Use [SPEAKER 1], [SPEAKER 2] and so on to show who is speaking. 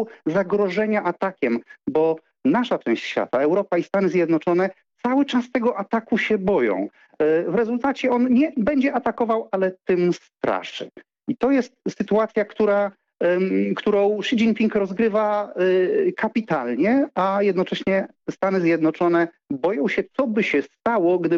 [SPEAKER 1] tego zagrożenia atakiem, bo nasza część świata, Europa i Stany Zjednoczone, cały czas tego ataku się boją. W rezultacie on nie będzie atakował, ale tym straszy. I to jest sytuacja, którą Xi Jinping rozgrywa kapitalnie, a jednocześnie Stany Zjednoczone boją się, co by się stało, gdyby